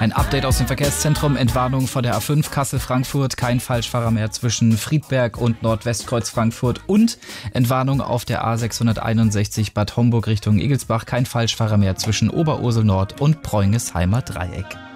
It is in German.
Ein Update aus dem Verkehrszentrum, Entwarnung vor der A5 Kassel-Frankfurt, kein Falschfahrer mehr zwischen Friedberg und Nordwestkreuz Frankfurt und Entwarnung auf der A661 Bad Homburg Richtung Igelsbach, kein Falschfahrer mehr zwischen Oberursel Nord und Preungesheimer Dreieck.